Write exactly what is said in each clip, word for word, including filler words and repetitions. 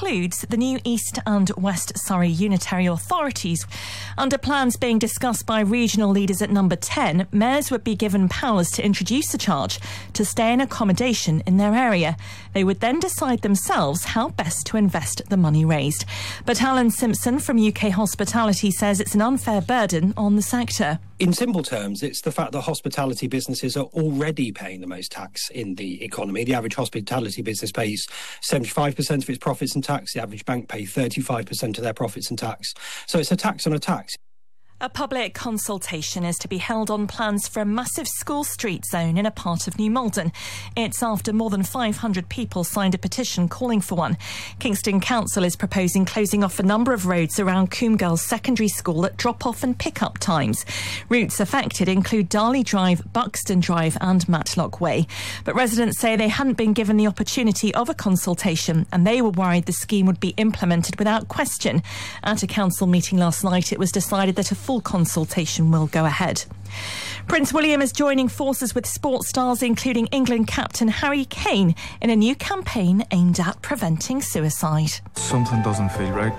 includes the new East and West Surrey unitary authorities. Under plans being discussed by regional leaders at Number ten, mayors would be given powers to introduce a charge to stay in accommodation in their area. They would then decide themselves how best to invest the money raised. But Alan Simpson from U K Hospitality says it's an unfair burden on the sector. In simple terms, it's the fact that hospitality businesses are already paying the most tax in the economy. The average hospitality business pays seventy-five percent of its profits in tax. The average bank pays thirty-five percent of their profits in tax. So it's a tax on a tax. A public consultation is to be held on plans for a massive school street zone in a part of New Malden. It's after more than five hundred people signed a petition calling for one. Kingston Council is proposing closing off a number of roads around Coombe Girls Secondary School at drop-off and pick-up times. Routes affected include Darley Drive, Buxton Drive and Matlock Way. But residents say they hadn't been given the opportunity of a consultation and they were worried the scheme would be implemented without question. At a council meeting last night, it was decided that a full consultation will go ahead. Prince William is joining forces with sports stars including England captain Harry Kane in a new campaign aimed at preventing suicide. Something doesn't feel right.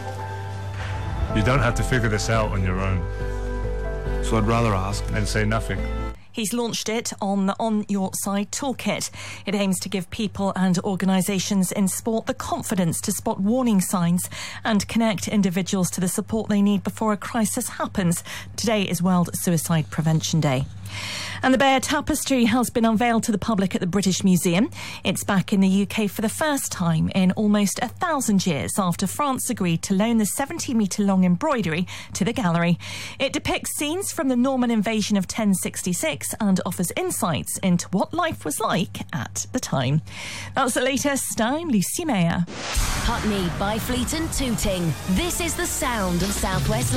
You don't have to figure this out on your own. So I'd rather ask and say nothing. He's launched it on the On Your Side toolkit. It aims to give people and organisations in sport the confidence to spot warning signs and connect individuals to the support they need before a crisis happens. Today is World Suicide Prevention Day. And the Bear Tapestry has been unveiled to the public at the British Museum. It's back in the U K for the first time in almost a thousand years after France agreed to loan the seventy metre long embroidery to the gallery. It depicts scenes from the Norman invasion of ten sixty-six and offers insights into what life was like at the time. That's the latest. I'm Lucy Mayer. Putney, Byfleet and Tooting. This is the sound of South West